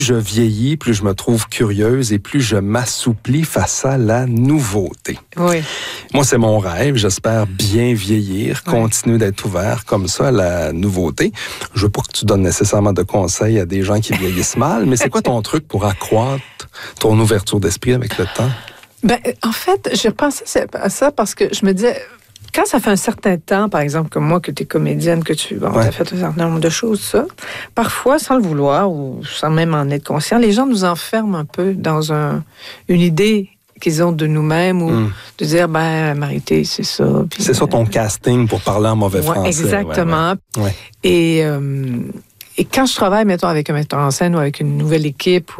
je vieillis, plus je me trouve curieuse et plus je m'assouplis face à la nouveauté. Oui. Moi, c'est mon rêve. J'espère bien vieillir, continuer d'être ouvert comme ça à la nouveauté. Je veux pas que tu donnes nécessairement de conseils à des gens qui vieillissent mal, mais c'est quoi ton truc pour accroître ton ouverture d'esprit avec le temps? Ben, en fait, je pensais à ça parce que je me disais, quand ça fait un certain temps, par exemple, comme moi, que tu es comédienne, que tu as fait un certain nombre de choses, ça, parfois, sans le vouloir ou sans même en être conscient, les gens nous enferment un peu dans une idée qu'ils ont de nous-mêmes ou de dire, ben, Marité, c'est ça. Puis, c'est ça ton casting pour parler en mauvais français. Exactement. Ouais. Et quand je travaille, mettons, avec un metteur en scène ou avec une nouvelle équipe,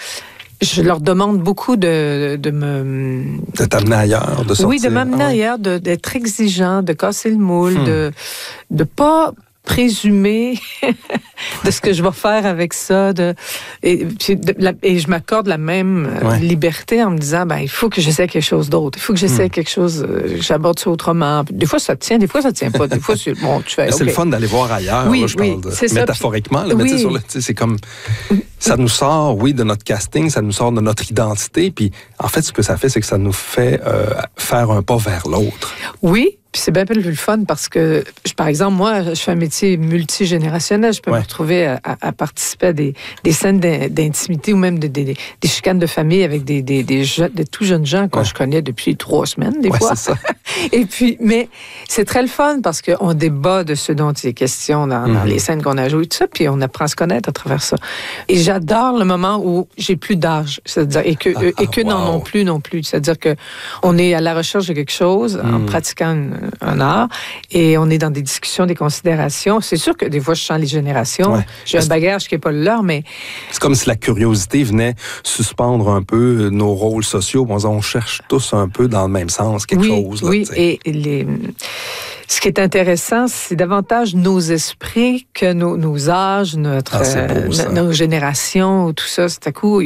je leur demande beaucoup de t'amener ailleurs, de sortir. Oui, de m'amener ailleurs, d'être exigeant, de casser le moule, de pas présumer de ce que je vais faire avec ça. Et je m'accorde la même liberté en me disant, ben il faut que j'essaie quelque chose d'autre. Il faut que j'essaie quelque chose, j'aborde ça autrement. Des fois, ça tient, des fois, ça tient pas. Des fois, tu fais, c'est le fun d'aller voir ailleurs. Oui, là, je parle c'est métaphoriquement. Là, oui. mais c'est comme... Ça nous sort, de notre casting, ça nous sort de notre identité. Puis, en fait, ce que ça fait, c'est que ça nous fait faire un pas vers l'autre. Oui. Puis c'est bien plus le fun parce que, par exemple, moi, je fais un métier multigénérationnel. Je peux me retrouver à participer à des scènes d'intimité ou même des chicanes de famille avec des tout jeunes gens que je connais depuis 3 semaines, des fois. C'est ça. Et puis, mais c'est très le fun parce qu'on débat de ce dont il est question dans les scènes qu'on a jouées, tout ça, puis on apprend à se connaître à travers ça. Et j'adore le moment où j'ai plus d'âge, c'est-à-dire, et que n'en ont plus non plus. C'est-à-dire que on est à la recherche de quelque chose en pratiquant un art, et on est dans des discussions, des considérations. C'est sûr que des fois, je sens les générations. J'ai un bagage qui n'est pas le leur, mais... C'est comme si la curiosité venait suspendre un peu nos rôles sociaux. On cherche tous un peu dans le même sens, quelque chose. Là, oui, et ce qui est intéressant, c'est davantage nos esprits que nos âges, nos générations, tout ça. C'est à coup, il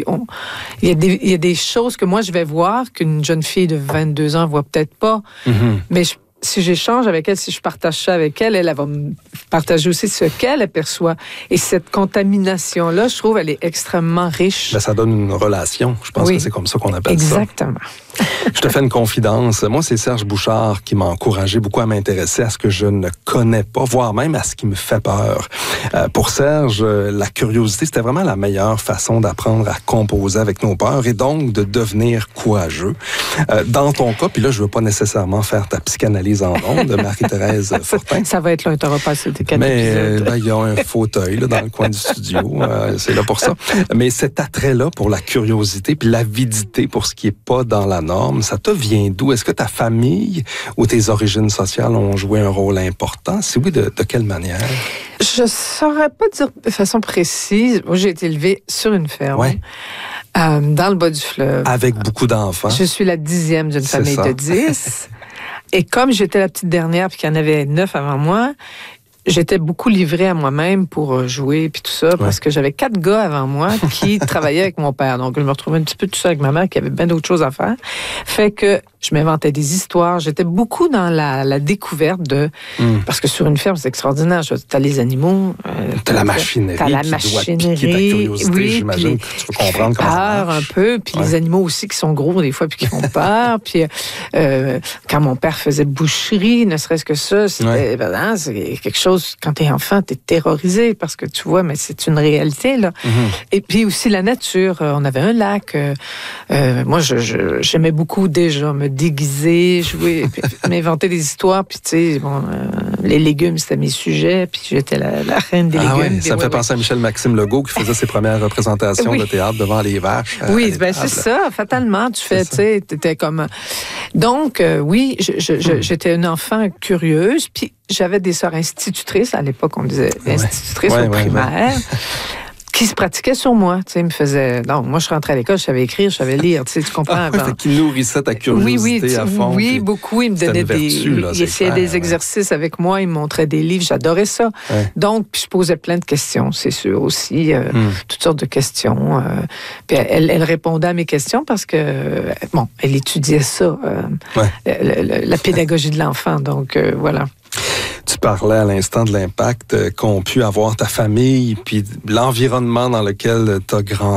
y a des choses que moi, je vais voir qu'une jeune fille de 22 ans ne voit peut-être pas, mais si j'échange avec elle, si je partage ça avec elle, elle va me partager aussi ce qu'elle aperçoit. Et cette contamination-là, je trouve, elle est extrêmement riche. Ben, ça donne une relation. Je pense que c'est comme ça qu'on appelle ça. Exactement. Je te fais une confidence. Moi, c'est Serge Bouchard qui m'a encouragé beaucoup à m'intéresser à ce que je ne connais pas, voire même à ce qui me fait peur. Pour Serge, la curiosité, c'était vraiment la meilleure façon d'apprendre à composer avec nos peurs et donc de devenir courageux. Dans ton cas, puis là, je veux pas nécessairement faire ta psychanalyse en ondes, Marie-Thérèse Fortin. Ça va être là, tu n'auras pas passé tes 4 épisodes. Mais il y a un fauteuil là, dans le coin du studio. C'est là pour ça. Mais cet attrait-là pour la curiosité puis l'avidité pour ce qui n'est pas dans la norme, ça te vient d'où? Est-ce que ta famille ou tes origines sociales ont joué un rôle important? Si oui, de quelle manière? Je ne saurais pas dire de façon précise. Moi, j'ai été élevée sur une ferme. Dans le bas du fleuve. Avec beaucoup d'enfants. Je suis la 10e d'une famille de 10. Et comme j'étais la petite dernière puis qu'il y en avait 9 avant moi, j'étais beaucoup livrée à moi-même pour jouer puis tout ça, parce que j'avais 4 gars avant moi qui travaillaient avec mon père. Donc, je me retrouvais un petit peu tout seul avec ma mère qui avait bien d'autres choses à faire. Fait que je m'inventais des histoires. J'étais beaucoup dans la découverte de... Parce que sur une ferme, c'est extraordinaire. T'as les animaux. T'as la machinerie. T'as la qui machinerie. Doit piquer ta curiosité, j'imagine. Tu peux comprendre comment ça marche. Un peu. Puis les animaux aussi qui sont gros des fois puis qui font peur. Puis quand mon père faisait boucherie, ne serait-ce que ça, c'était c'est quelque chose. Quand t'es enfant, t'es terrorisé parce que tu vois, mais c'est une réalité, là. Et puis aussi la nature. On avait un lac. Moi, j'aimais beaucoup déjà me déguiser, jouer, m'inventer des histoires. Puis, tu sais, les légumes, c'était mes sujets. Puis, j'étais la reine des légumes. Oui, ça me fait penser à Michel-Maxime Legault qui faisait ses premières représentations de théâtre devant les vaches. Oui, ben c'est ça. Fatalement, tu fais, tu sais, t'étais comme... Donc, oui, j'étais une enfant curieuse. Puis, j'avais des sœurs institutrices. À l'époque, on disait institutrices au primaire. Qui se pratiquaient sur moi, tu sais, me faisait... Non, moi, je rentrais à l'école, je savais écrire, je savais lire, tu sais, tu comprends? Qui nourrissait ta curiosité à fond. Oui, beaucoup. Il me donnait il essayait des exercices avec moi, il me montrait des livres, j'adorais ça. Donc, puis je posais plein de questions, c'est sûr, aussi, toutes sortes de questions. Puis elle répondait à mes questions parce que, elle étudiait ça, la pédagogie de l'enfant, donc voilà. Tu parlais à l'instant de l'impact qu'ont pu avoir ta famille, puis l'environnement dans lequel tu as grandi.